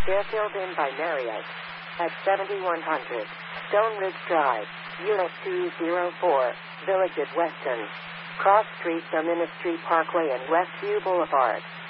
Fairfield Inn by Marriott. At 7100 Stone Ridge Drive, Unit 204, Village at Weston. Cross Street from Ministry Parkway and Westview Boulevard.